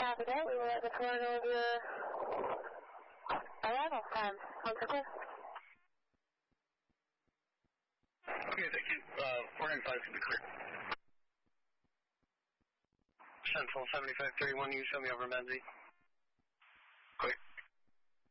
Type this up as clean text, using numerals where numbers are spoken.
Copy that. We will have the phone of your arrival time. 1 second. Okay, thank you. 495 to be clear. Central 7531, you show me over Menzie. Quick.